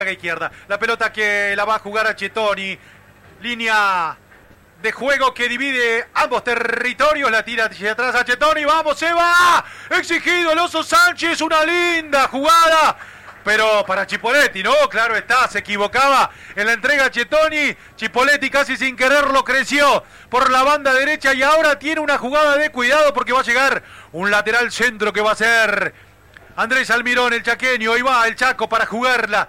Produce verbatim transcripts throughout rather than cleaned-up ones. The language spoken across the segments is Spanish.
izquierda. La pelota que la va a jugar a Chetoni. Línea de juego que divide ambos territorios. La tira hacia atrás a Chetoni. ¡Vamos, se va! Exigido el Oso Sánchez. Una linda jugada. Pero para Chipoletti, ¿no? Claro está, se equivocaba en la entrega a Chetoni. Chipoletti casi sin quererlo creció por la banda derecha y ahora tiene una jugada de cuidado porque va a llegar un lateral centro que va a ser Andrés Almirón, el chaqueño. Ahí va el Chaco para jugarla.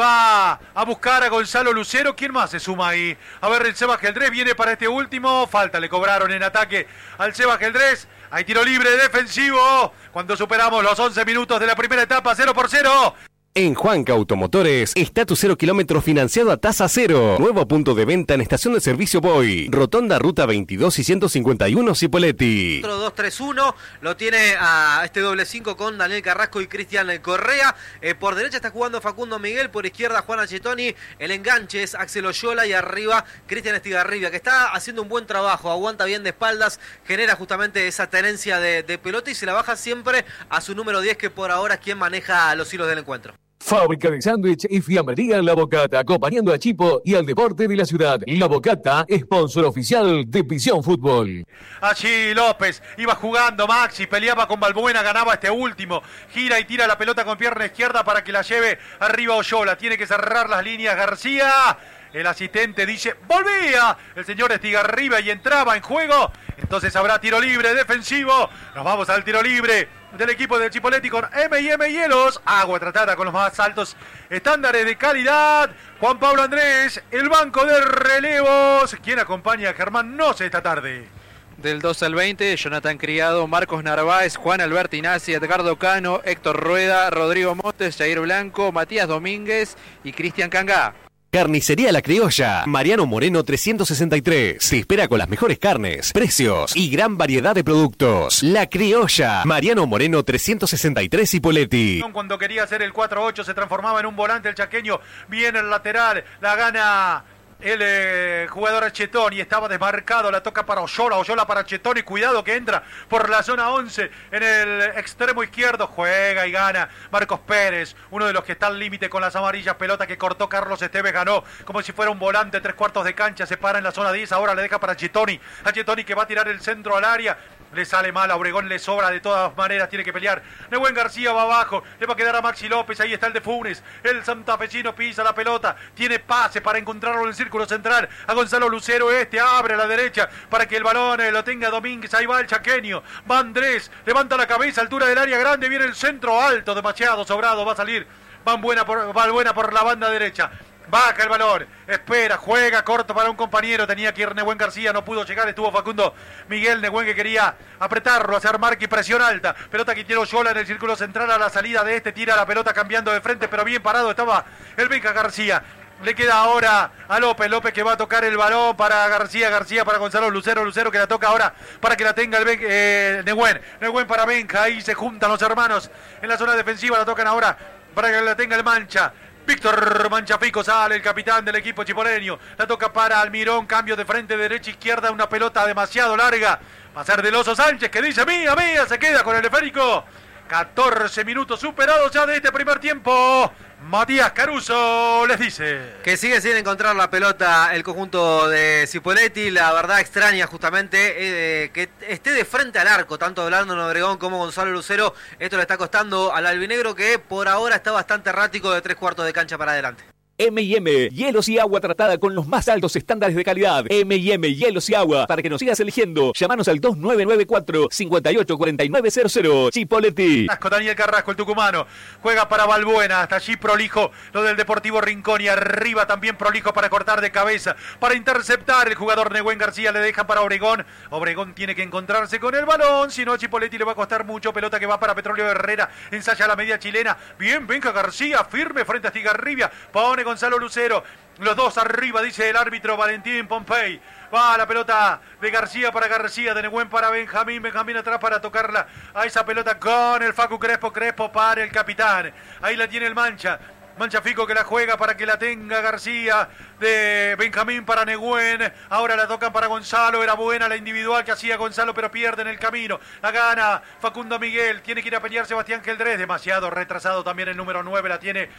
Va a buscar a Gonzalo Lucero. ¿Quién más se suma ahí? A ver, el Seba Geldrés viene para este último. Falta, le cobraron en ataque al Seba Geldrés. Hay tiro libre defensivo. Cuando superamos los once minutos de la primera etapa, cero por cero. En Juanca Automotores está tu cero kilómetros financiado a tasa cero. Nuevo punto de venta en estación de servicio Boy. Rotonda Ruta veintidós y ciento cincuenta y uno Cipolletti. dos tres uno, lo tiene a este doble cinco con Daniel Carrasco y Cristian Correa. Eh, por derecha está jugando Facundo Miguel, por izquierda Juan Chetoni. El enganche es Axel Oyola y arriba Cristian Estigarribia, que está haciendo un buen trabajo, aguanta bien de espaldas, genera justamente esa tenencia de, de pelota y se la baja siempre a su número diez, que por ahora es quien maneja los hilos del encuentro. Fábrica de sándwich y fiambrería La Bocata, acompañando a Chipo y al deporte de la ciudad. La Bocata, sponsor oficial de Visión Fútbol. Allí López, iba jugando Maxi, peleaba con Balbuena, ganaba este último. Gira y tira la pelota con pierna izquierda para que la lleve arriba Oyola. Tiene que cerrar las líneas García. El asistente dice, volvía el señor Estigarribia y entraba en juego. Entonces habrá tiro libre defensivo. Nos vamos al tiro libre del equipo del Chipoletti con eme y eme Hielos. Agua tratada con los más altos estándares de calidad. Juan Pablo Andrés, el banco de relevos. ¿Quién acompaña a Germán Noce esta tarde? Del dos al veinte, Jonathan Criado, Marcos Narváez, Juan Alberto Inazzi, Edgardo Cano, Héctor Rueda, Rodrigo Montes, Jair Blanco, Matías Domínguez y Cristian Cangá. Carnicería La Criolla, Mariano Moreno trescientos sesenta y tres. Te espera con las mejores carnes, precios y gran variedad de productos. La Criolla, Mariano Moreno trescientos sesenta y tres Cipolletti. Cuando quería hacer el cuatro ocho se transformaba en un volante el chaqueño. Viene el lateral, la gana el eh, jugador Chetoni, estaba desmarcado, la toca para Oyola, Oyola para Chetoni, cuidado que entra por la zona once en el extremo izquierdo, juega y gana Marcos Pérez, uno de los que está al límite con las amarillas, pelota que cortó Carlos Esteves, ganó como si fuera un volante, tres cuartos de cancha, se para en la zona diez, ahora le deja para Chetoni, a Chetoni que va a tirar el centro al área. Le sale mal, a Obregón le sobra de todas maneras, tiene que pelear. Nehuen García va abajo, le va a quedar a Maxi López, ahí está el de Funes. El santafesino pisa la pelota, tiene pase para encontrarlo en el círculo central. A Gonzalo Lucero, este abre a la derecha para que el balón eh, lo tenga Domínguez. Ahí va el chaqueño, va Andrés, levanta la cabeza, altura del área grande, viene el centro alto, demasiado sobrado, va a salir. Van buena por, va buena por la banda derecha. Baja el balón, espera, juega corto para un compañero, tenía que ir Nehuen García, no pudo llegar, estuvo Facundo Miguel Nehuen que quería apretarlo, hacer marca y presión alta, pelota que tiene Oyola en el círculo central a la salida de este, tira la pelota cambiando de frente, pero bien parado estaba el Benja García. Le queda ahora a López, López que va a tocar el balón para García, García para Gonzalo Lucero, Lucero que la toca ahora para que la tenga el Ben, eh, Nehuen, Nehuen para Benja, ahí se juntan los hermanos en la zona defensiva, la tocan ahora para que la tenga el Mancha. Víctor Manchafico sale, el capitán del equipo chipoleño. La toca para Almirón, cambio de frente, derecha, izquierda, una pelota demasiado larga. Va a ser del Oso Sánchez que dice mía, mía, se queda con el esférico. catorce minutos superados ya de este primer tiempo. Matías Caruso les dice que sigue sin encontrar la pelota el conjunto de Cipolletti. La verdad extraña justamente eh, que esté de frente al arco, tanto Orlando Obregón como Gonzalo Lucero. Esto le está costando al albinegro, que por ahora está bastante errático de tres cuartos de cancha para adelante. eme y eme, hielos y agua tratada con los más altos estándares de calidad. eme y eme, hielos y agua. Para que nos sigas eligiendo, llámanos al dos nueve nueve cuatro, cinco ocho cuatro nueve cero cero. Cipolletti. Daniel Carrasco, el tucumano, juega para Balbuena, hasta allí prolijo lo del Deportivo Rincón y arriba también prolijo para cortar de cabeza, para interceptar el jugador Nehuen García, le deja para Obregón. Obregón tiene que encontrarse con el balón, si no a Cipolletti le va a costar mucho. Pelota que va para Petróleo Herrera, ensaya la media chilena, bien Benja García, firme frente a Estigarribia, pone Gonzalo Lucero, los dos arriba, dice el árbitro Valentín Pompey. Va la pelota de García para García, de Nehuen para Benjamín, Benjamín atrás para tocarla a esa pelota con el Facu Crespo, Crespo para el capitán. Ahí la tiene el Mancha. Manchafico que la juega para que la tenga García, de Benjamín para Nehuen, ahora la tocan para Gonzalo, era buena la individual que hacía Gonzalo pero pierde en el camino, la gana Facundo Miguel, tiene que ir a pelear Sebastián Geldrés, demasiado retrasado también el número nueve, la tiene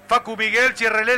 Facu Miguel, ciérrele